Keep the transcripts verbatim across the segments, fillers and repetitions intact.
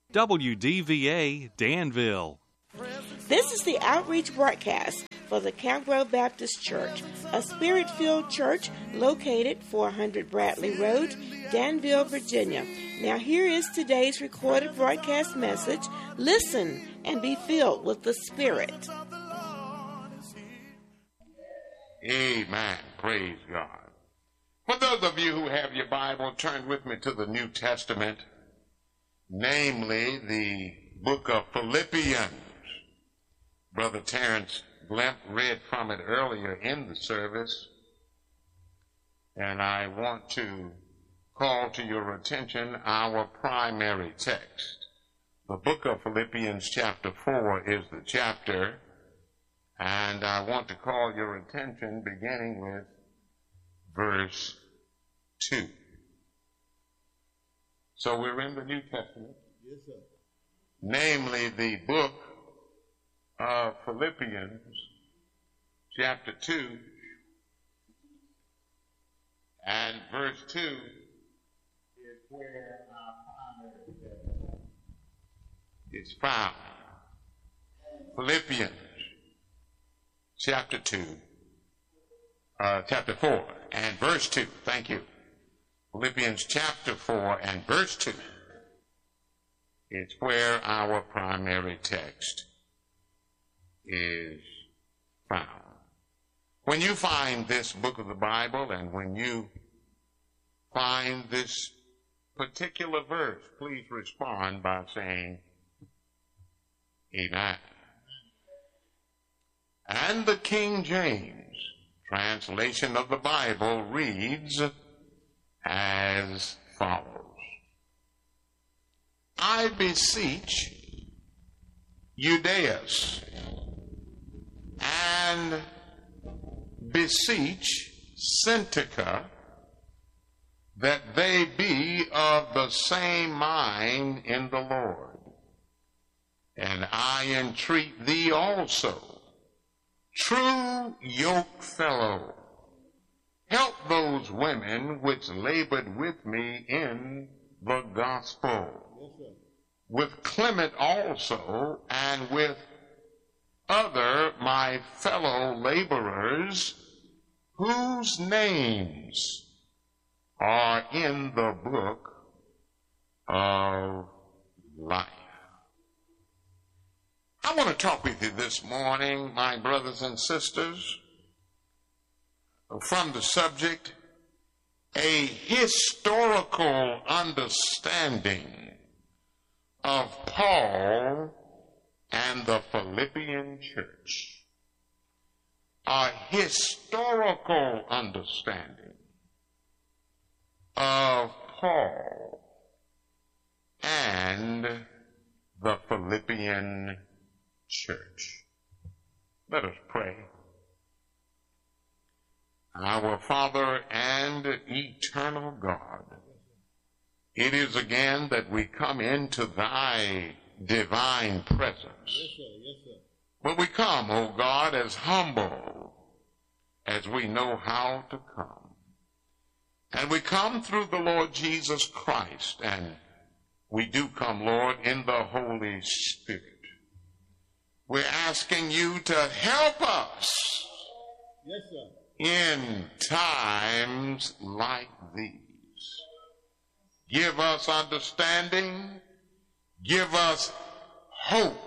W D V A Danville. This is the outreach broadcast for the Cowgirl Baptist Church, a spirit-filled church located four hundred Bradley Road, Danville, Virginia. Now here is today's recorded broadcast message. Listen and be filled with the Spirit. Amen. Praise God. For those of you who have your Bible, turn with me to the New Testament, namely the book of Philippians. Brother Terrence Blimp read from it earlier in the service, and I want to call to your attention our primary text. The book of Philippians chapter four is the chapter, and I want to call your attention beginning with verse two. So we're in the New Testament. Yes, sir. Namely the book of Philippians chapter two and verse two is where our primary text is found. Philippians chapter two, uh, chapter four and verse two. Thank you. Philippians chapter four and verse two is where our primary text is found. When you find this book of the Bible and when you find this particular verse, please respond by saying, Amen. And the King James translation of the Bible reads as follows. I beseech Euodias and beseech Syntyche that they be of the same mind in the Lord. And I entreat thee also, true yoke fellow, help those women which labored with me in the gospel, Yes, with Clement also, and with other my fellow laborers, whose names are in the book of life. I want to talk with you this morning, my brothers and sisters, from the subject, a historical understanding of Paul and the Philippian church. A historical understanding of Paul and the Philippian church. Let us pray. Our Father and eternal God, it is again that we come into thy divine presence. Yes, sir. Yes, sir. But we come, O God, as humble as we know how to come. And we come through the Lord Jesus Christ, and we do come, Lord, in the Holy Spirit. We're asking you to help us Yes, sir. in times like these. Give us understanding, give us hope,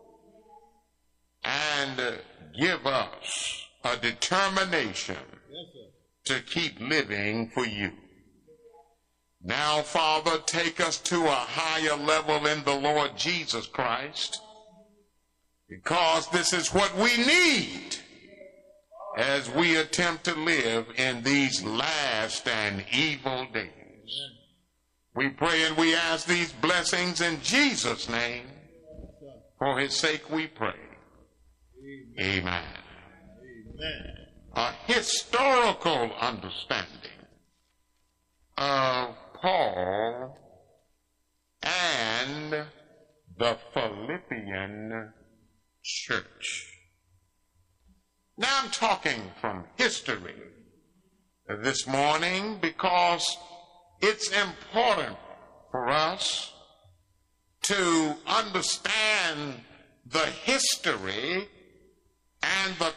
and give us a determination Yes, sir. to keep living for you. Now, Father, take us to a higher level in the Lord Jesus Christ, because this is what we need as we attempt to live in these last and evil days. We pray and we ask these blessings in Jesus' name. For his sake we pray. Amen. Amen. Amen. A historical understanding of Paul and the Philippian church. Now I'm talking from history this morning because it's important for us to understand the history